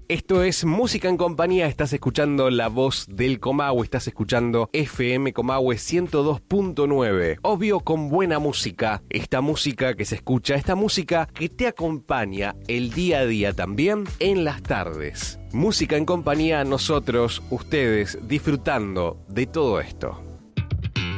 Esto es Música en Compañía, estás escuchando La Voz del Comahue, estás escuchando FM Comahue 102.9. Obvio, con buena música, esta música que se escucha, esta música que te acompaña el día a día también en las tardes. Música en Compañía, nosotros, ustedes, disfrutando de todo esto.